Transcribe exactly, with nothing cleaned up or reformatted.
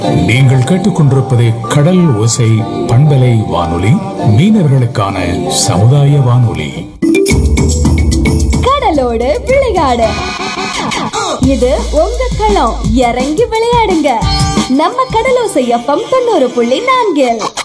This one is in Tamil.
நீங்கள் கேட்டுக்கொண்டிருப்பது கடல் ஓசை பண்பலை வானொலி, மீனவர்களுக்கான சமுதாய வானொலி. கடலோடு விளையாடு, இது உங்க களம். இறங்கி விளையாடுங்க நம்ம கடலோசை எஃப்எம் தொண்ணூறு புள்ளி நான்கில்.